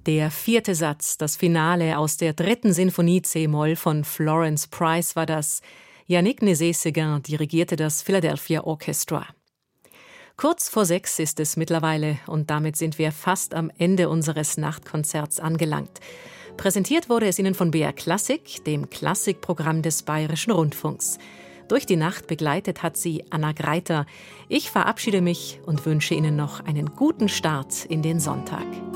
Der 4. Satz, das Finale aus der 3. Sinfonie c-Moll von Florence Price war das. Yannick Nézet-Séguin dirigierte das Philadelphia Orchestra. Kurz vor 6 ist es mittlerweile und damit sind wir fast am Ende unseres Nachtkonzerts angelangt. Präsentiert wurde es Ihnen von BR Klassik, dem Klassikprogramm des Bayerischen Rundfunks. Durch die Nacht begleitet hat sie Anna Greiter. Ich verabschiede mich und wünsche Ihnen noch einen guten Start in den Sonntag.